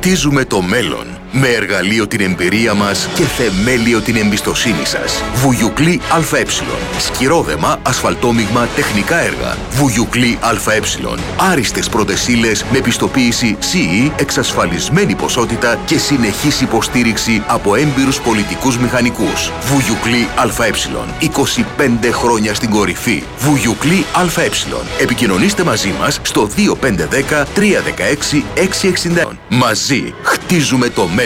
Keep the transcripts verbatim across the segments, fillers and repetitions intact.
Χτίζουμε το μέλλον. Με εργαλείο την εμπειρία μας και θεμέλιο την εμπιστοσύνη σας. Βουγιουκλή ΑΕ. Σκυρόδεμα, ασφαλτόμιγμα, τεχνικά έργα. Βουγιουκλή ΑΕ. Άριστες πρώτες ύλες με πιστοποίηση σι ι, εξασφαλισμένη ποσότητα και συνεχής υποστήριξη από έμπειρους πολιτικούς μηχανικούς. Βουγιουκλή ΑΕ. είκοσι πέντε χρόνια στην κορυφή. Βουγιουκλή ΑΕ. Επικοινωνήστε μαζί μας στο δύο πέντε ένα μηδέν τρία ένα έξι έξι εξήντα ένα. Μαζί χτίζουμε το μέλλον.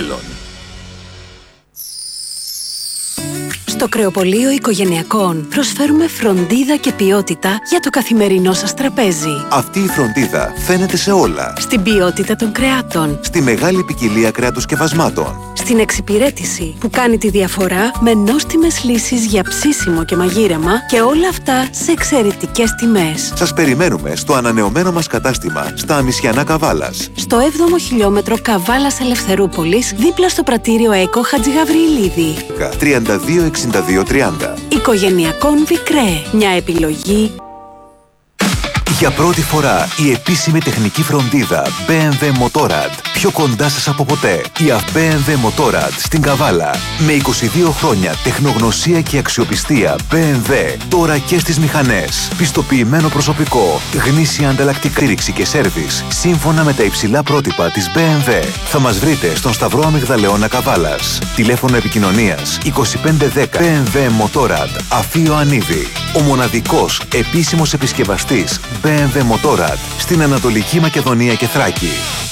Στο Κρεοπωλείο Οικογενειακών προσφέρουμε φροντίδα και ποιότητα για το καθημερινό σας τραπέζι. Αυτή η φροντίδα φαίνεται σε όλα. Στην ποιότητα των κρεάτων. Στη μεγάλη ποικιλία κρεατοσκευασμάτων. Στην εξυπηρέτηση που κάνει τη διαφορά με νόστιμες λύσεις για ψήσιμο και μαγείρεμα και όλα αυτά σε εξαιρετικές τιμές. Σας περιμένουμε στο ανανεωμένο μας κατάστημα στα Αμισιανά Καβάλας. Στο έβδομο χιλιόμετρο Καβάλας Ελευθερούπολης, δίπλα στο πρατήριο ΕΚΟ Χατζηγαβριηλίδη. τριάντα δύο εξήντα δύο τριάντα. Οικογενειακών Βικρέ. Μια επιλογή. Για πρώτη φορά η επίσημη τεχνική φροντίδα μπι εμ ντάμπλιου Motorrad πιο κοντά σας από ποτέ. Η μπι εμ ντάμπλιου Motorrad στην Καβάλα. Με είκοσι δύο χρόνια τεχνογνωσία και αξιοπιστία μπι εμ ντάμπλιου τώρα και στις μηχανές. Πιστοποιημένο προσωπικό, γνήσια ανταλλακτική στήριξη και σέρβις σύμφωνα με τα υψηλά πρότυπα της μπι εμ ντάμπλιου. Θα μας βρείτε στον Σταυρό Αμυγδαλεώνα Καβάλας. Τηλέφωνο επικοινωνίας είκοσι πέντε δέκα. μπι εμ ντάμπλιου Motorrad Αφείο Ανίδη. Ο μοναδικός επίσημος επισκευαστής μπι εμ ντάμπλιου Motorrad στην Ανατολική Μακεδονία και Θράκη.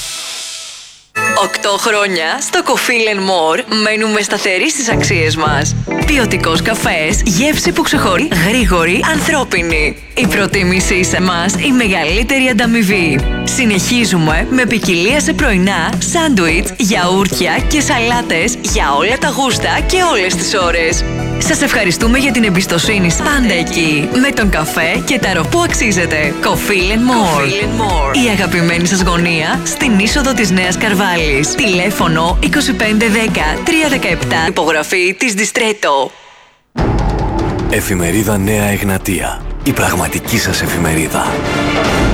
Οκτώ χρόνια στο Coffee and More μένουμε σταθεροί στις αξίες μας. Ποιοτικός καφές, γεύση που ξεχωρεί, γρήγορη, ανθρώπινη. Η προτίμησή σε εμάς η μεγαλύτερη ανταμοιβή. Συνεχίζουμε με ποικιλία σε πρωινά, σάντουιτς, γιαούρτια και σαλάτες για όλα τα γούστα και όλες τις ώρες. Σας ευχαριστούμε για την εμπιστοσύνη σας πάντα εκεί, με τον καφέ και τα ροφ που αξίζετε. Coffee and More. More. Η αγαπημένη σας γωνία στην είσοδο της Νέας Καρβάλης. Τηλέφωνο είκοσι πέντε δέκα τρία δεκαεπτά. Υπογραφή της Distretto. Εφημερίδα Νέα Εγνατία. Η πραγματική σας εφημερίδα.